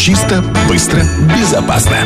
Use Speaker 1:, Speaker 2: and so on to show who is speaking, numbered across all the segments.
Speaker 1: Чисто, быстро, безопасно.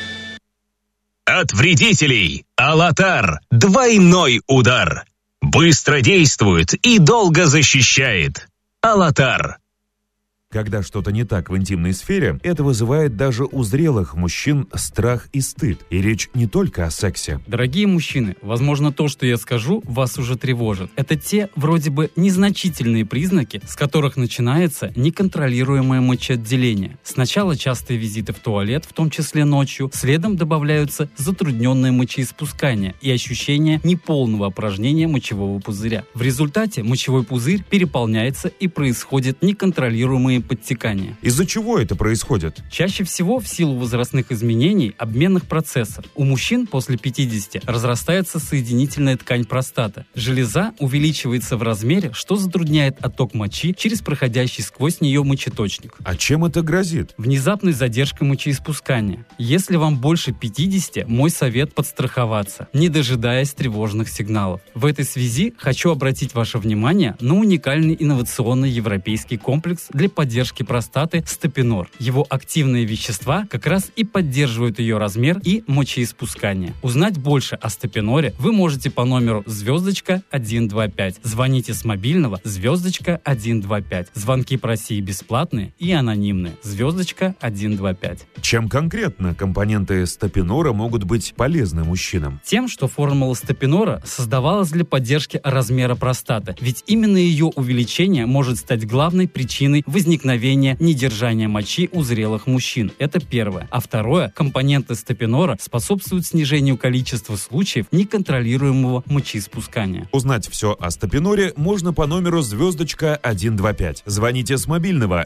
Speaker 2: От вредителей Алатар. Двойной удар. Быстро действует и долго защищает. Алатар.
Speaker 3: Когда что-то не так в интимной сфере, это вызывает даже у зрелых мужчин страх и стыд. И речь не только о сексе.
Speaker 4: Дорогие мужчины, возможно, то, что я скажу, вас уже тревожит. Это те, вроде бы, незначительные признаки, с которых начинается неконтролируемое мочеотделение. Сначала частые визиты в туалет, в том числе ночью, следом добавляются затрудненное мочеиспускание и ощущение неполного опорожнения мочевого пузыря. В результате мочевой пузырь переполняется и происходит неконтролируемые подтекания.
Speaker 3: Из-за чего это происходит?
Speaker 4: Чаще всего в силу возрастных изменений обменных процессов. У мужчин после 50 разрастается соединительная ткань простаты. Железа увеличивается в размере, что затрудняет отток мочи через проходящий сквозь нее мочеточник.
Speaker 3: А чем это грозит?
Speaker 4: Внезапной задержкой мочеиспускания. Если вам больше 50, мой совет подстраховаться, не дожидаясь тревожных сигналов. В этой связи хочу обратить ваше внимание на уникальный инновационный европейский комплекс для поддержки простаты Степинор. Его активные вещества как раз и поддерживают ее размер и мочеиспускание. Узнать больше о Степиноре вы можете по номеру *125. Звоните с мобильного *125. Звонки по России бесплатные и анонимные. *125.
Speaker 3: Чем конкретно компоненты Степинора могут быть полезны мужчинам?
Speaker 4: Тем, что формула Степинора создавалась для поддержки размера простаты, ведь именно ее увеличение может стать главной причиной возникновения недержания мочи у зрелых мужчин. Это первое. А второе, компоненты Степинора способствуют снижению количества случаев неконтролируемого мочеиспускания.
Speaker 3: Узнать все о Степиноре можно по номеру *125. Звоните с мобильного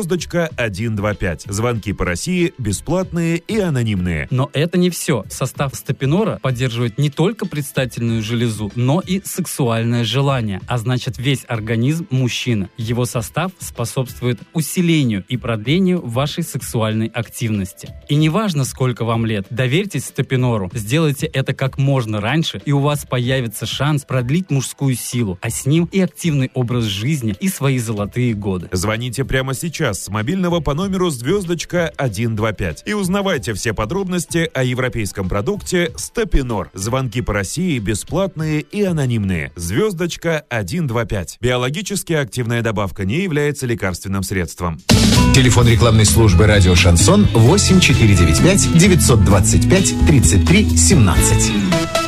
Speaker 3: *125. Звонки по России бесплатные и анонимные.
Speaker 4: Но это не все. Состав Степинора поддерживает не только предстательную железу, но и сексуальное желание, а значит весь организм мужчины. Его состав способствует усилению и продлению вашей сексуальной активности. И неважно, сколько вам лет, доверьтесь Степинору, сделайте это как можно раньше, и у вас появится шанс продлить мужскую силу, а с ним и активный образ жизни, и свои золотые годы.
Speaker 3: Звоните прямо сейчас с мобильного по номеру *125 и узнавайте все подробности о европейском продукте Степинор. Звонки по России бесплатные и анонимные. *125. Биологически активная добавка не является лекарственным средством.
Speaker 1: Телефон рекламной службы «Радио Шансон» 8495 925 33 17.